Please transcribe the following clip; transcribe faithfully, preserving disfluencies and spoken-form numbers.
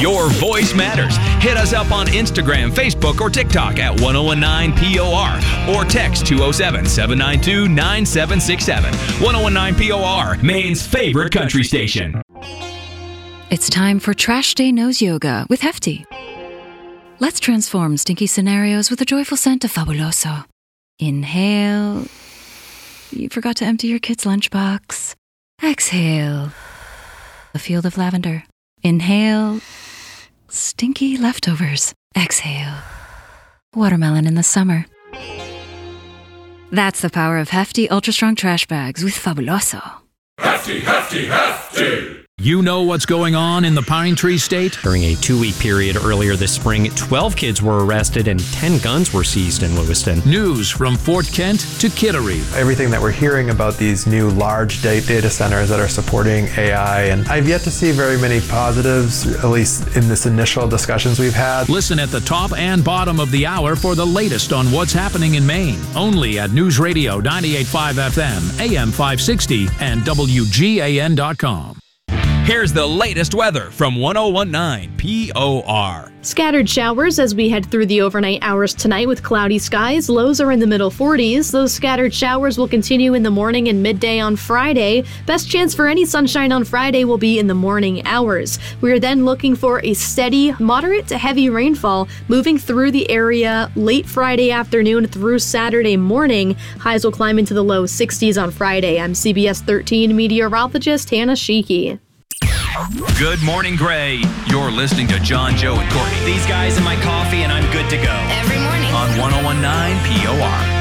Your voice matters. Hit us up on Instagram, Facebook, or TikTok at ten nineteen P O R or text two oh seven, seven nine two, nine seven six seven. ten nineteen P O R, Maine's favorite country station. It's time for Trash Day Nose Yoga with Hefty. Let's transform stinky scenarios with a joyful scent of Fabuloso. Inhale. You forgot to empty your kid's lunchbox. Exhale. A field of lavender. Inhale. Stinky leftovers. Exhale. Watermelon in the summer. That's the power of Hefty Ultra Strong Trash Bags with Fabuloso. Hefty, hefty, hefty! You know what's going on in the Pine Tree State? During a two-week period earlier this spring, twelve kids were arrested and ten guns were seized in Lewiston. News from Fort Kent to Kittery. Everything that we're hearing about these new large data centers that are supporting A I, and I've yet to see very many positives, at least in this initial discussions we've had. Listen at the top and bottom of the hour for the latest on what's happening in Maine. Only at News Radio ninety-eight point five F M, A M five sixty, and W G A N dot com. Here's the latest weather from ten nineteen P O R. Scattered showers as we head through the overnight hours tonight with cloudy skies. Lows are in the middle forties. Those scattered showers will continue in the morning and midday on Friday. Best chance for any sunshine on Friday will be in the morning hours. We are then looking for a steady, moderate to heavy rainfall moving through the area late Friday afternoon through Saturday morning. Highs will climb into the low sixties on Friday. I'm C B S thirteen meteorologist Hannah Sheehy. Good morning, Gray. You're listening to John, Joe, and Courtney. These guys in my coffee and I'm good to go. Every morning. On ten nineteen P O R.